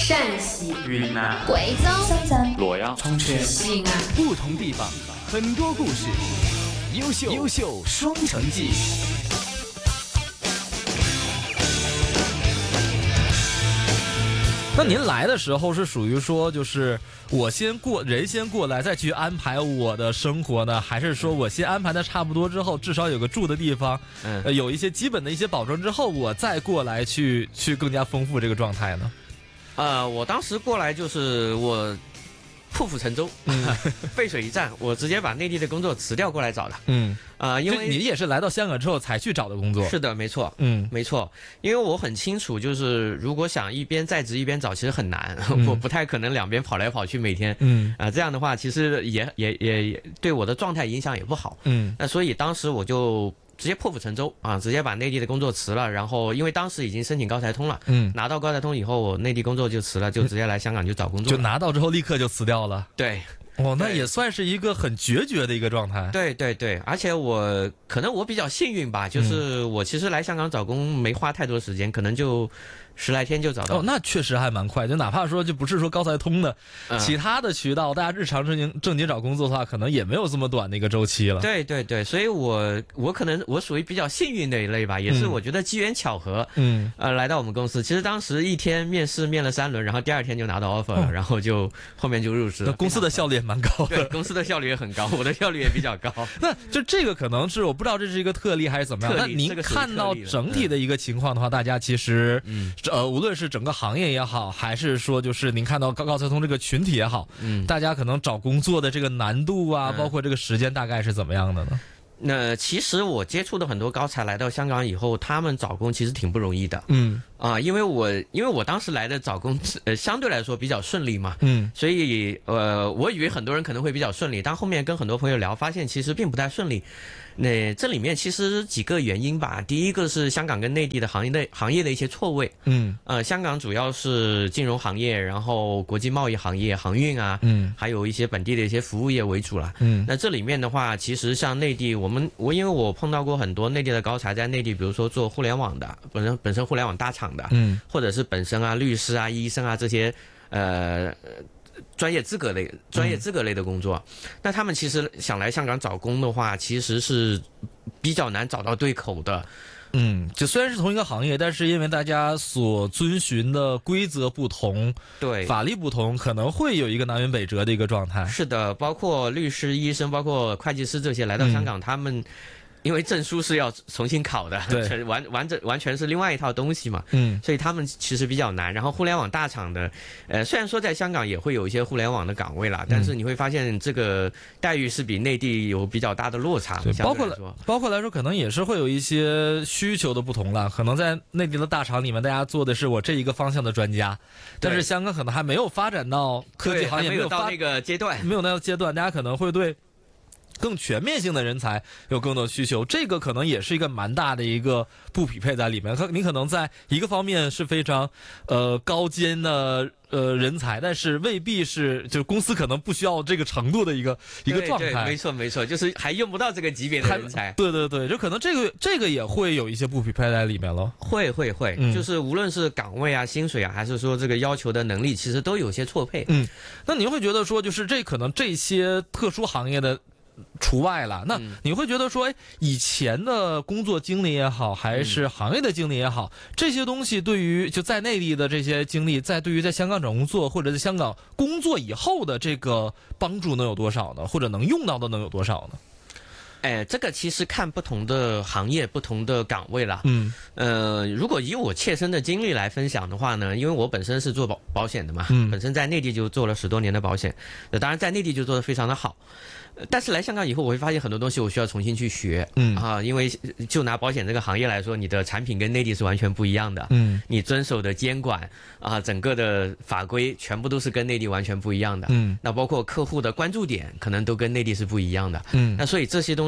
陕西、 云南、 贵州、 深圳、 洛阳、 重庆、 西安， 不同地方，很多故事，优秀双城记。 那您来的时候是属于说，就是我先过来，再去安排我的生活呢，还是说我先安排的差不多之后，至少有个住的地方，有一些基本的一些保证之后，我再过来去更加丰富这个状态呢？ 我当时过来就是我破釜沉舟，背水一战，我直接把内地的工作辞掉过来找的。因为你也是来到香港之后才去找的工作。 是的，没错，没错。因为我很清楚，就是如果想一边在职一边找，其实很难，我不太可能两边跑来跑去，每天，这样的话，其实也对我的状态影响也不好。那所以当时我就直接破釜沉舟啊，直接把内地的工作辞了，然后因为当时已经申请高才通了，拿到高才通以后，我内地工作就辞了，就直接来香港就找工作， 就拿到之后立刻就辞掉了。 对。 那也算是一个很决绝的一个状态。 对对对，而且可能我比较幸运吧，就是我其实来香港找工没花太多时间，可能就10来天就找到。 那确实还蛮快，就哪怕说就不是说高才通的，其他的渠道，大家日常正经找工作的话，可能也没有这么短的一个周期了。 对对对，所以我可能我属于比较幸运的一类吧，也是我觉得机缘巧合，来到我们公司。其实当时一天面试面了3轮，然后第2天就拿到 offer 了，然后就后面就入职了。 那公司的效率也蛮高的。 对，公司的效率也很高，我的效率也比较高。 那就这个可能是我不知道这是一个特例还是怎么样。那您看到整体的一个情况的话，大家其实无论是整个行业也好，还是说就是您看到高才通这个群体也好，大家可能找工作的这个难度啊，包括这个时间大概是怎么样的呢？ 那其实我接触的很多高才来到香港以后，他们找工其实挺不容易的。因为我当时来的找工相对来说比较顺利嘛，所以我以为很多人可能会比较顺利，但后面跟很多朋友聊，发现其实并不太顺利。那这里面其实几个原因吧，第一个是香港跟内地的行业的一些错位。香港主要是金融行业，然后国际贸易行业、航运啊，还有一些本地的一些服务业为主了。那这里面的话，其实像内地，因为我碰到过很多内地的高才在内地，比如说做互联网的，本身互联网大厂的，或者是本身啊律师啊、医生啊这些专业资格类的工作，那他们其实想来香港找工的话，其实是比较难找到对口的。 就虽然是同一个行业，但是因为大家所遵循的规则不同， 对， 法律不同，可能会有一个南辕北辙的一个状态。 是的，包括律师、医生，包括会计师这些来到香港，他们因为证书是要重新考的， 对， 完全是另外一套东西嘛，所以他们其实比较难。然后互联网大厂的，虽然说在香港也会有一些互联网的岗位啦，但是你会发现这个待遇是比内地有比较大的落差。 对，包括来说，可能也是会有一些需求的不同了。可能在内地的大厂里面，大家做的是我这一个方向的专家，但是香港可能还没有发展到科技行业， 没有到那个阶段， 大家可能会对更全面性的人才有更多需求，这个可能也是一个蛮大的一个不匹配在里面。你可能在一个方面是非常高尖的人才，但是未必是就是公司可能不需要这个程度的一个状态。 对，没错，就是还用不到这个级别的人才。 对，就可能这个也会有一些不匹配在里面了。 会，就是无论是岗位啊、薪水啊，还是说这个要求的能力，其实都有些错配。 那您会觉得说，就是可能这些特殊行业的除外了，那你会觉得说，以前的工作经历也好，还是行业的经历也好，这些东西对于就在内地的这些经历，对于在香港找工作或者在香港工作以后的这个帮助能有多少呢？或者能用到的能有多少呢？ 这个其实看不同的行业、不同的岗位啦。如果以我切身的经历来分享的话呢，因为我本身是做保险的嘛，本身在内地就做了10多年的保险，当然在内地就做得非常的好。但是来香港以后，我会发现很多东西我需要重新去学，因为就拿保险这个行业来说，你的产品跟内地是完全不一样的，你遵守的监管整个的法规全部都是跟内地完全不一样的，那包括客户的关注点可能都跟内地是不一样的，那所以这些东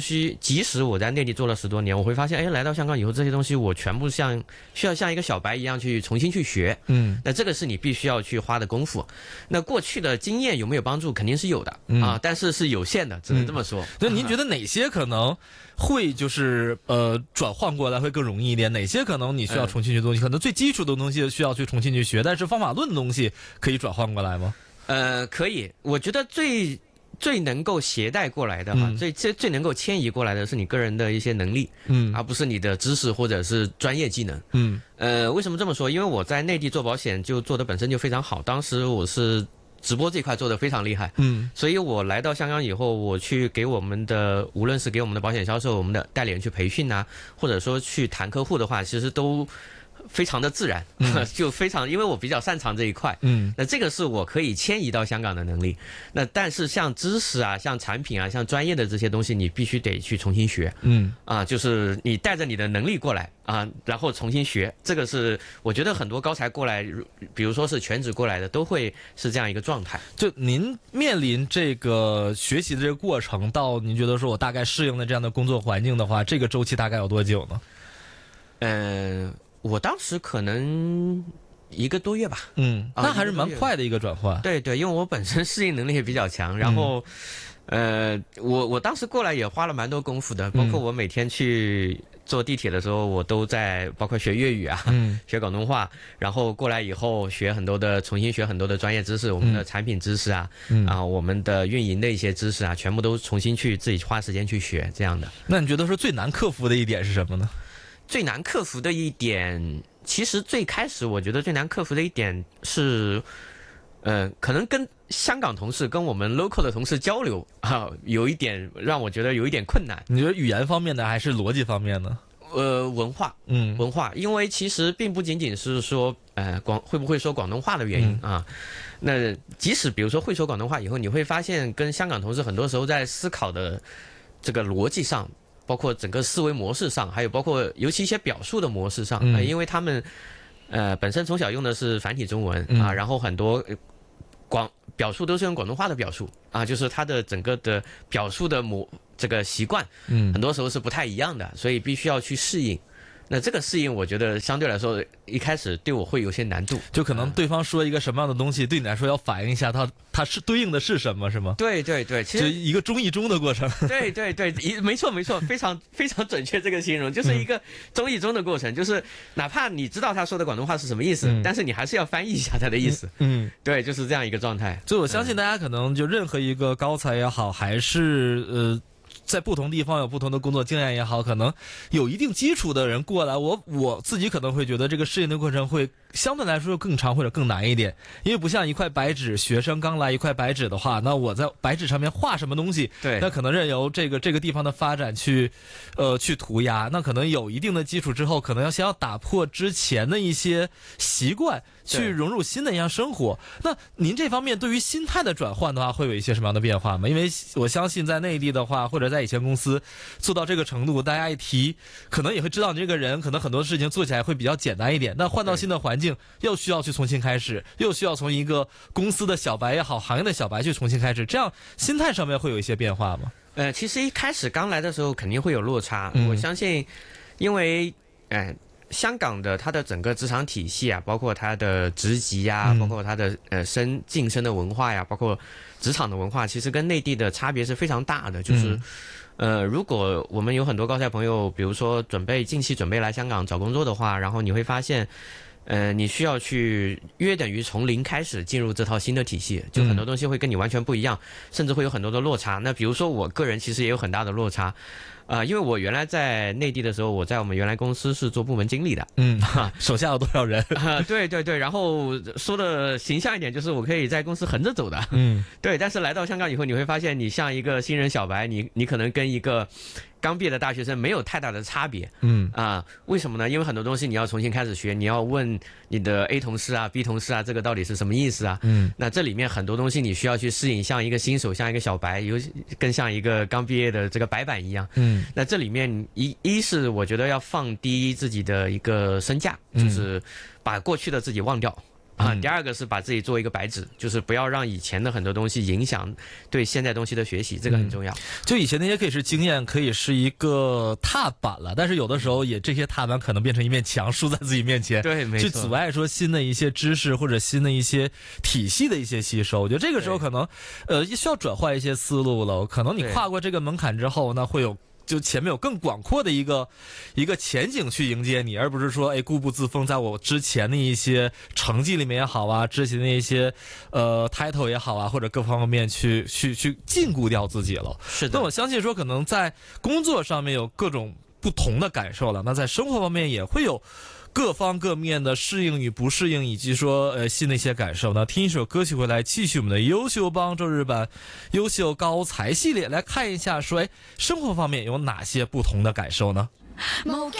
西，即使我在内地做了10多年，我会发现，哎，来到香港以后，这些东西我全部需要像一个小白一样去重新去学。那这个是你必须要去花的功夫。那过去的经验有没有帮助？肯定是有的啊，但是是有限的，只能这么说。 那您觉得哪些可能会就是转换过来会更容易一点？哪些可能你需要重新学东西？可能最基础的东西需要去重新去学，但是方法论的东西可以转换过来吗？ 可以，我觉得最能够携带过来的哈，最能够迁移过来的是你个人的一些能力，而不是你的知识或者是专业技能。为什么这么说？因为我在内地做保险就做的本身就非常好，当时我是直播这块做的非常厉害，所以我来到香港以后，我去给我们的无论是给我们的保险销售、我们的代理人去培训啊，或者说去谈客户的话，其实都非常的自然，就非常，因为我比较擅长这一块，那这个是我可以迁移到香港的能力。那但是像知识啊、像产品啊、像专业的这些东西，你必须得去重新学，就是你带着你的能力过来啊，然后重新学，这个是我觉得很多高才过来，比如说是全职过来的，都会是这样一个状态。 就您面临这个学习的这个过程，到您觉得说我大概适应了这样的工作环境的话，这个周期大概有多久呢？ 我当时可能1个多月吧。 那还是蛮快的一个转换。 对对，因为我本身适应能力也比较强，然后我当时过来也花了蛮多功夫的，包括我每天去坐地铁的时候，我都在包括学粤语啊，学广东话，然后过来以后重新学很多的专业知识，我们的产品知识啊，我们的运营的一些知识啊，全部都重新去自己花时间去学这样的。 那你觉得说最难克服的一点是什么呢？ 最难克服的一点，其实最开始我觉得最难克服的一点是，可能跟香港同事、跟我们 local 的同事交流啊，有一点让我觉得有一点困难。 你觉得语言方面的还是逻辑方面呢？ 文化，文化，因为其实并不仅仅是说，会不会说广东话的原因啊。那即使比如说会说广东话以后，你会发现跟香港同事很多时候在思考的这个逻辑上，包括整个思维模式上，还有包括尤其一些表述的模式上，因为他们本身从小用的是繁体中文啊，然后很多表述都是用广东话的表述啊，就是他的整个的表述的这个习惯，很多时候是不太一样的，所以必须要去适应。那这个适应，我觉得相对来说一开始对我会有些难度， 就可能对方说一个什么样的东西，对你来说要反映一下它是对应的是什么，是吗？ 对对对，其实就一个中一中的过程。 对对对，没错没错，非常非常准确这个形容，就是一个中一中的过程，就是哪怕你知道他说的广东话是什么意思，但是你还是要翻译一下他的意思。对，就是这样一个状态。 所以我相信大家可能就任何一个高才也好，还是在不同地方有不同的工作经验也好，可能有一定基础的人过来，我自己可能会觉得这个适应的过程会相对来说更长或者更难一点，因为不像一块白纸，学生刚来一块白纸的话，那我在白纸上面画什么东西， 对， 那可能任由这个地方的发展去涂鸦，那可能有一定的基础之后，可能要打破之前的一些习惯，去融入新的一样生活。那您这方面对于心态的转换的话，会有一些什么样的变化吗？因为我相信在内地的话，或者在以前公司做到这个程度，大家一提，可能也会知道你这个人可能很多事情做起来会比较简单一点。那换到新的环境，又需要去重新开始，又需要从一个公司的小白也好，行业的小白去重新开始，这样心态上面会有一些变化吗？ 其实一开始刚来的时候肯定会有落差，我相信，因为香港的它的整个职场体系啊，包括它的职级呀，包括它的晋升的文化呀，包括职场的文化，其实跟内地的差别是非常大的。就是如果我们有很多高才朋友，比如说近期准备来香港找工作的话，然后你会发现，你需要去约等于从零开始进入这套新的体系，就很多东西会跟你完全不一样，甚至会有很多的落差。那比如说我个人其实也有很大的落差。因为我原来在内地的时候，我在我们原来公司是做部门经理的， 手下有多少人？ 对对对，然后说的形象一点，就是我可以在公司横着走的，对。但是来到香港以后，你会发现，你像一个新人小白，你可能跟一个刚毕业的大学生没有太大的差别，为什么呢？因为很多东西你要重新开始学，你要问你的 A 同事啊、B 同事啊，这个到底是什么意思啊？那这里面很多东西你需要去适应，像一个新手，像一个小白，更像一个刚毕业的这个白板一样，那这里面一是我觉得要放低自己的一个身价，就是把过去的自己忘掉。 第二个是把自己做一个白纸，就是不要让以前的很多东西影响对现在东西的学习，这个很重要。 就以前那些可以是经验，可以是一个踏板了，但是有的时候也这些踏板可能变成一面墙，竖在自己面前， 对，没错， 去阻碍说新的一些知识或者新的一些体系的一些吸收。我觉得这个时候可能需要转换一些思路了。可能你跨过这个门槛之后，那会有。就前面有更广阔的一个前景去迎接你，而不是说固步自封，在我之前的一些成绩里面也好啊，之前的一些title 也好啊，或者各方面去禁锢掉自己了。 是的。 那我相信说可能在工作上面有各种不同的感受了，那在生活方面也会有各方各面的适应与不适应，以及说新的一些感受呢。听一首歌曲回来，继续我们的优秀帮周日版优秀高才系列，来看一下说生活方面有哪些不同的感受呢？